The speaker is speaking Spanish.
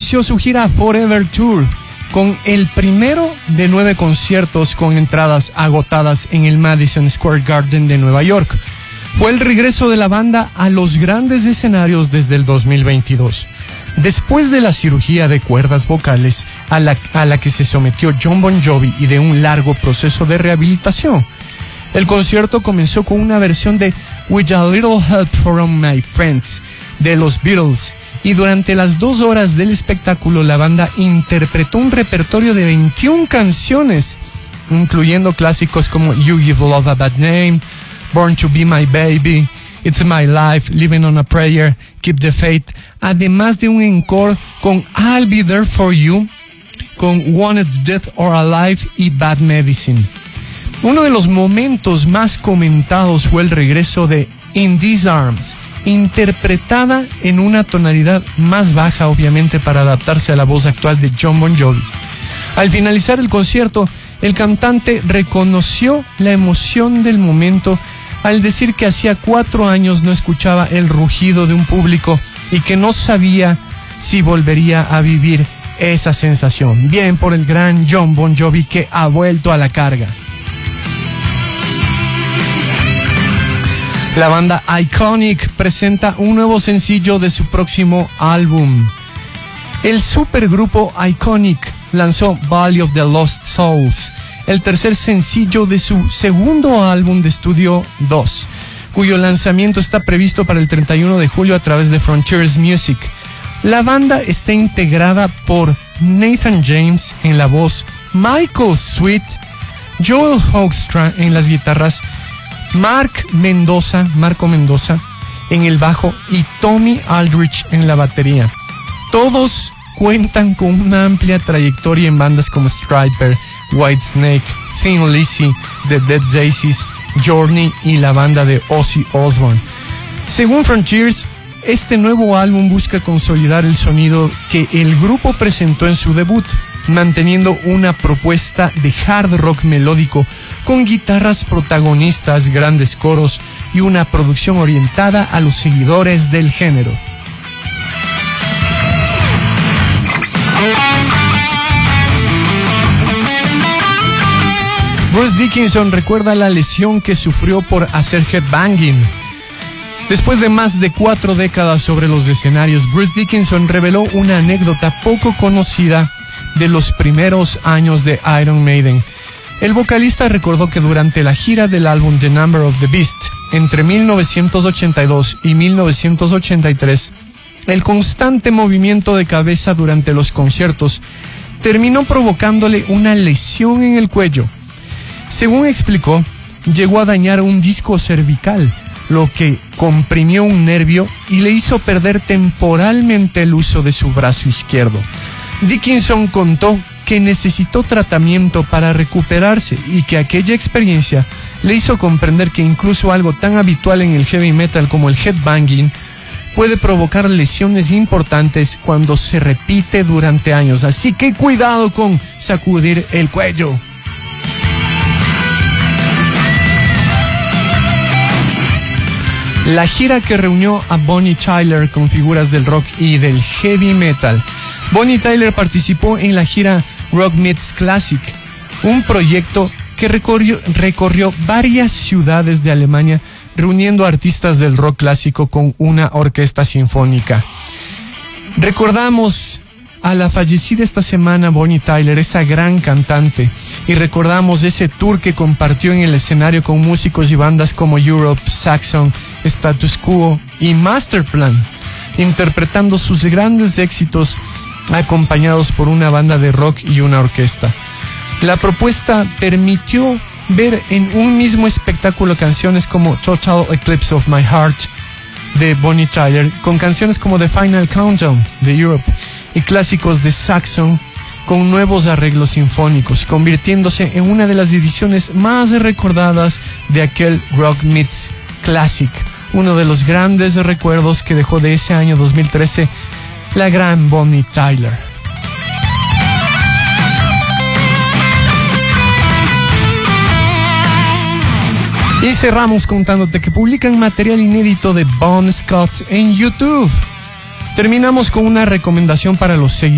anunció su gira Forever Tour, con el primero de 9 conciertos con entradas agotadas en el Madison Square Garden de Nueva York. Fue el regreso de la banda a los grandes escenarios desde el 2022. Después de la cirugía de cuerdas vocales a la que se sometió Jon Bon Jovi y de un largo proceso de rehabilitación, el concierto comenzó con una versión de With a Little Help from My Friends de los Beatles, y durante las 2 horas del espectáculo la banda interpretó un repertorio de 21 canciones, incluyendo clásicos como You Give Love a Bad Name, Born to Be My Baby, It's My Life, Living on a Prayer, Keep the Faith, además de un encore con I'll Be There For You, con Wanted Dead or Alive y Bad Medicine. Uno de los momentos más comentados fue el regreso de In These Arms, interpretada en una tonalidad más baja, obviamente para adaptarse a la voz actual de Jon Bon Jovi. Al finalizar el concierto, el cantante reconoció la emoción del momento al decir que hacía 4 años no escuchaba el rugido de un público y que no sabía si volvería a vivir esa sensación. Bien por el gran Jon Bon Jovi, que ha vuelto a la carga. La banda Iconic presenta un nuevo sencillo de su próximo álbum. El supergrupo Iconic lanzó Valley of the Lost Souls, el tercer sencillo de su segundo álbum de estudio 2, cuyo lanzamiento está previsto para el 31 de julio a través de Frontiers Music. La banda está integrada por Nathan James en la voz, Michael Sweet, Joel Hoekstra en las guitarras, Marco Mendoza en el bajo y Tommy Aldrich en la batería. Todos cuentan con una amplia trayectoria en bandas como Stryper, Whitesnake, Thin Lizzy, The Dead Daisies, Journey y la banda de Ozzy Osbourne. Según Frontiers, este nuevo álbum busca consolidar el sonido que el grupo presentó en su debut, manteniendo una propuesta de hard rock melódico con guitarras protagonistas, grandes coros y una producción orientada a los seguidores del género. Bruce Dickinson recuerda la lesión que sufrió por hacer headbanging. Después de más de 4 décadas sobre los escenarios, Bruce Dickinson reveló una anécdota poco conocida de los primeros años de Iron Maiden. El vocalista recordó que durante la gira del álbum The Number of the Beast, entre 1982 y 1983, el constante movimiento de cabeza durante los conciertos terminó provocándole una lesión en el cuello. Según explicó, llegó a dañar un disco cervical, lo que comprimió un nervio y le hizo perder temporalmente el uso de su brazo izquierdo. Dickinson contó que necesitó tratamiento para recuperarse y que aquella experiencia le hizo comprender que incluso algo tan habitual en el heavy metal como el headbanging puede provocar lesiones importantes cuando se repite durante años. Así que cuidado con sacudir el cuello. La gira que reunió a Bonnie Tyler con figuras del rock y del heavy metal. Bonnie Tyler participó en la gira Rock Meets Classic, un proyecto que recorrió varias ciudades de Alemania, reuniendo artistas del rock clásico con una orquesta sinfónica. Recordamos a la fallecida esta semana Bonnie Tyler, esa gran cantante, y recordamos ese tour que compartió en el escenario con músicos y bandas como Europe, Saxon, Status Quo y Masterplan, interpretando sus grandes éxitos acompañados por una banda de rock y una orquesta. La propuesta permitió ver en un mismo espectáculo canciones como Total Eclipse of My Heart de Bonnie Tyler, con canciones como The Final Countdown de Europe y clásicos de Saxon con nuevos arreglos sinfónicos, convirtiéndose en una de las ediciones más recordadas de aquel Rock Meets Classic, uno de los grandes recuerdos que dejó de ese año 2013 la gran Bonnie Tyler. Y cerramos contándote que publican material inédito de Bon Scott en YouTube. Terminamos con una recomendación para los seguidores